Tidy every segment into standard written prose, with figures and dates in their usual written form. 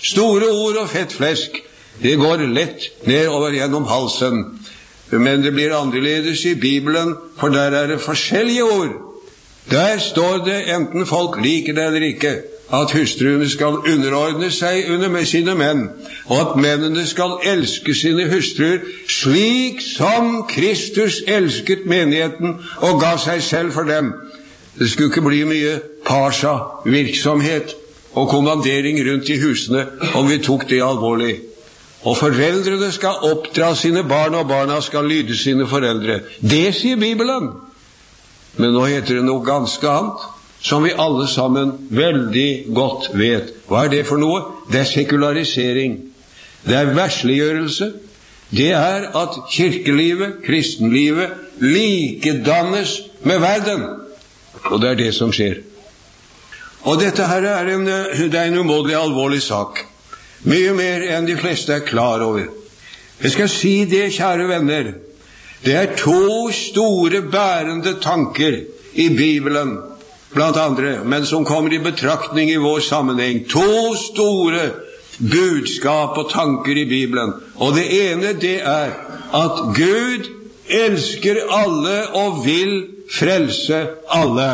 Store ord og fett flesk, det går lett ned over gjennom halsen. Men det blir annerledes i Bibelen, for der er det forskjellige ord. Der står det, enten folk liker det eller ikke, at hustruene skal underordne seg under med sine menn, og at mennene skal elske sine hustruer slik som Kristus elsket menigheten og ga seg selv for dem. Det skulle ikke bli mye parsa-virksomhet og kommandering rundt i husene om vi tok det alvorlig. Og foreldrene skal oppdra sine barn, og barna skal lyde sine foreldre. Det sier Bibelen. Men nå heter det noe ganske annet, som vi alle sammen veldig godt vet. Hva er det for noe? Det er sekularisering. Det er versliggjørelse. Det er at kirkelivet, kristenlivet, likedannes med verden. Og det er det som skjer. Og dette her er en umådelig alvorlig sak. Mye mer enn de fleste er klar over. Jeg skal si det, kjære venner. Det er to store bærende tanker i Bibelen, blant andre, men som kommer i betraktning i vår sammenheng. To store budskap og tanker i Bibelen. Og det ene, det er at Gud elsker alle og vil frelse alle.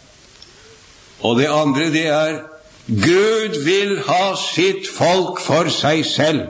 Og det andre, det er Gud vil ha sitt folk for seg selv.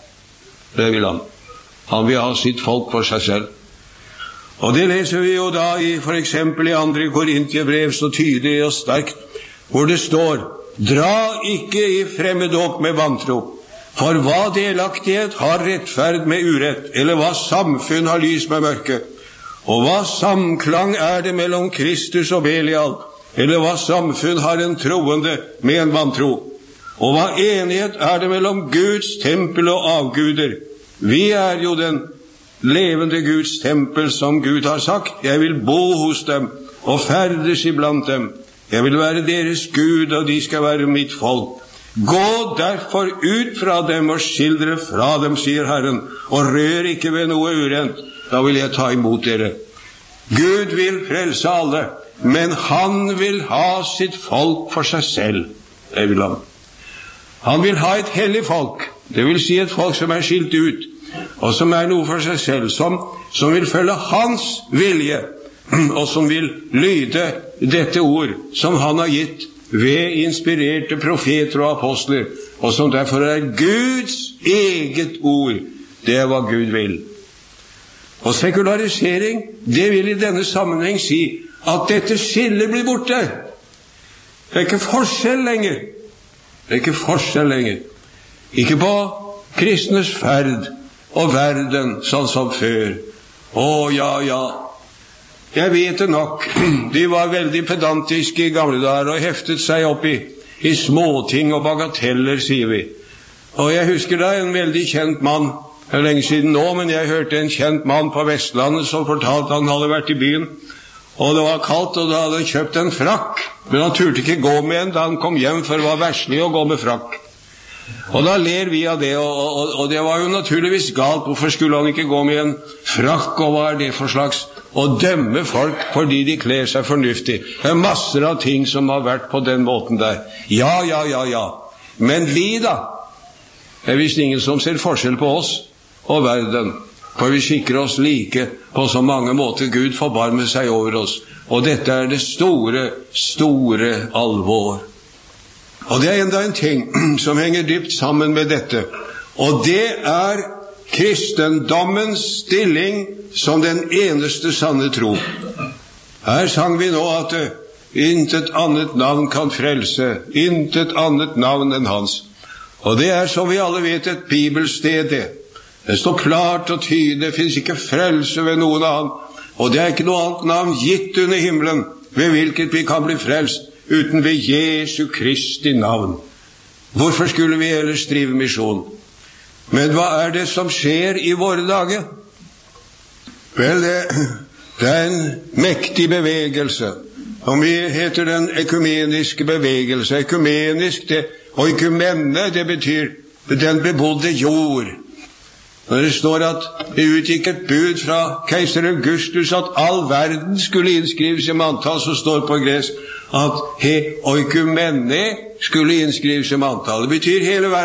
Det vil han. Han vil ha sitt folk for seg selv. Og det leser vi jo da for eksempel i 2. Korintiabrev så tydelig og sterkt, hvor det står: Dra ikke i fremmedåk med vantro, for hva delaktighet har rettferd med urett, eller hva samfunn har lys med mørke, og hva samklang er det mellom Kristus og Belial, eller hva samfunn har en troende med en vantro, og hva enighet er det mellom Guds tempel og avguder. Vi er jo den levende Guds tempel, som Gud har sagt: Jeg vil bo hos dem og ferdes iblant dem. Jeg vil være deres Gud, og de skal være mitt folk. Gå derfor ut fra dem og skill dere fra dem, sier Herren, og rør ikke ved noe urent. Da vil jeg ta imot dere. Gud vil frelse alle, men han vil ha sitt folk for seg selv. Det vil han. Han vil ha et hellig folk, det vil si et folk som er skilt ut, og som er noe for seg selv, som vil følge hans vilje, og som vil lyde dette ord som han har gitt ved inspirerte profeter og apostler, og som derfor er Guds eget ord. Det er hva Gud vil. Og sekularisering, det vil i denne sammenheng si at dette skillet blir borte. Det er ikke forskjell lenger. Det er ikke forskjell lenger. Ikke på kristnes ferd og verden sånn som før. Ja. Jeg vet det nok. De var veldig pedantiske i gamle dager og heftet seg opp i småting og bagateller, sier vi. Og jeg husker da en veldig kjent mann, det er lenge siden nå, men jeg hørte en kjent mann på Vestlandet som fortalte at han hadde vært i byen, og det var kaldt, og da hadde han kjøpt en frakk, men han turte ikke gå med en da han kom hjem, for det var verslig å gå med frakk. Og da ler vi av det, og det var jo naturligvis galt. Hvorfor skulle han ikke gå med en frakk, og hva er det for slags å dømme folk fordi de kler seg fornuftig? Det er masser av ting som har vært på den måten der. Ja. Men vi da, det er visst ingen som ser forskjell på oss og verden, for vi skikker oss like på så mange måter. Gud forbarmer seg over oss, og dette er det store alvor. Og det er enda en ting som henger dypt sammen med dette, og det er kristendommens stilling som den eneste sanne tro. Her sang vi nå at intet annet navn kan frelse, intet annet navn enn hans. Og det er, som vi alle vet, et bibelsted det. Det står klart og tydelig, det finnes ikke frelse ved noen annen, og det er ikke noe annet navn gitt under himmelen ved hvilket vi kan bli frelst, uten ved Jesu Kristi navn. Hvorfor skulle vi ellers drive misjon? Men hva er det som skjer i våre dager? Vel, det er en mektig bevegelse, og vi heter den ekumeniske bevegelse. Ekumenisk, og ekumene, det betyr den bebodde jord. Når det står at det utgikk et bud fra keiser Augustus at all verden skulle innskrives i manntall, så står på gresk at he oikumene skulle innskrives i manntall. Det betyr hele verden.